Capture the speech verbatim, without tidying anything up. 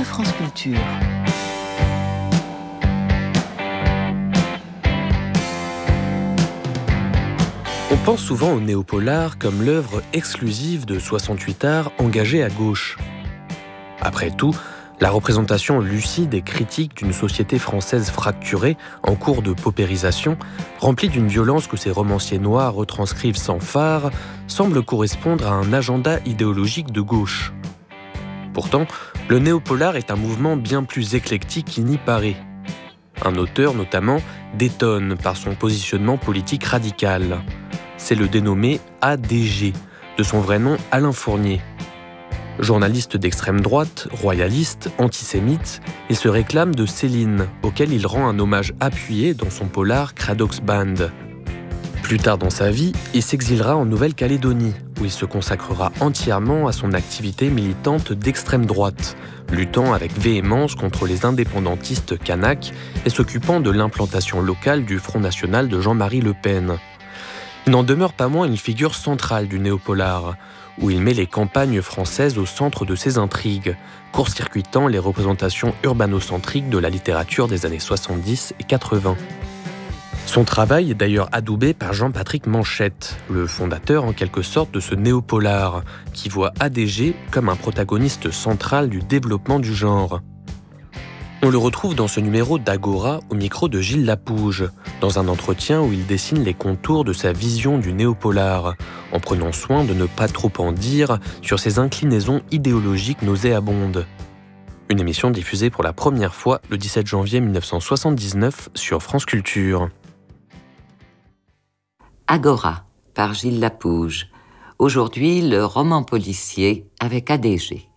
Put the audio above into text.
France Culture. On pense souvent au néopolar comme l'œuvre exclusive de soixante-huit arts engagés à gauche. Après tout, la représentation lucide et critique d'une société française fracturée, en cours de paupérisation, remplie d'une violence que ces romanciers noirs retranscrivent sans phare, semble correspondre à un agenda idéologique de gauche. Pourtant, le néopolar est un mouvement bien plus éclectique qu'il n'y paraît. Un auteur, notamment, détonne par son positionnement politique radical. C'est le dénommé A D G, de son vrai nom Alain Fournier. Journaliste d'extrême droite, royaliste, antisémite, il se réclame de Céline, auquel il rend un hommage appuyé dans son polar Cradox Band. Plus tard dans sa vie, il s'exilera en Nouvelle-Calédonie, où il se consacrera entièrement à son activité militante d'extrême droite, luttant avec véhémence contre les indépendantistes kanaks et s'occupant de l'implantation locale du Front National de Jean-Marie Le Pen. Il n'en demeure pas moins une figure centrale du néopolar, où il met les campagnes françaises au centre de ses intrigues, court-circuitant les représentations urbano-centriques de la littérature des années soixante-dix et quatre-vingts. Son travail est d'ailleurs adoubé par Jean-Patrick Manchette, le fondateur en quelque sorte de ce néopolar, qui voit A D G comme un protagoniste central du développement du genre. On le retrouve dans ce numéro d'Agora au micro de Gilles Lapouge, dans un entretien où il dessine les contours de sa vision du néopolar, en prenant soin de ne pas trop en dire sur ses inclinaisons idéologiques nauséabondes. Une émission diffusée pour la première fois le dix-sept janvier mille neuf cent soixante-dix-neuf sur France Culture. Agora, par Gilles Lapouge. Aujourd'hui, le roman policier avec A D G.